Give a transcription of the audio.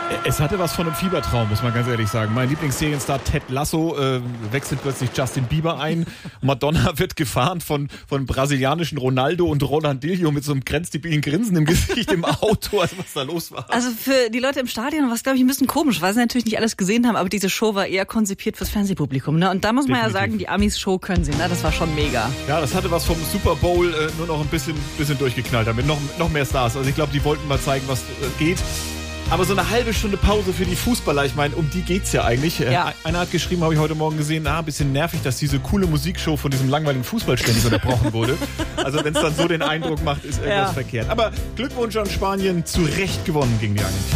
Es hatte was von einem Fiebertraum, muss man ganz ehrlich sagen. Mein Lieblingsserienstar Ted Lasso wechselt plötzlich Justin Bieber ein. Madonna wird gefahren von brasilianischen Ronaldo und Ronaldinho mit so einem grenzdebilen Grinsen im Gesicht im Auto, also was da los war. Also für die Leute im Stadion war es, glaube ich, ein bisschen komisch, weil sie natürlich nicht alles gesehen haben, aber diese Show war eher konzipiert fürs Fernsehpublikum. Ne? Und da muss man ja sagen, die Amis-Show können sie, ne? Das war schon mega. Ja, das hatte was vom Super Bowl, nur noch ein bisschen durchgeknallt damit. Noch mehr Stars. Also ich glaube, die wollten mal zeigen, was geht. Aber so eine halbe Stunde Pause für die Fußballer, ich meine, um die geht's ja eigentlich. Ja. Einer hat geschrieben, habe ich heute Morgen gesehen, ein bisschen nervig, dass diese coole Musikshow von diesem langweiligen Fußball ständig unterbrochen wurde. Also wenn es dann so den Eindruck macht, ist irgendwas verkehrt. Aber Glückwunsch an Spanien, zu Recht gewonnen gegen die Argentinier.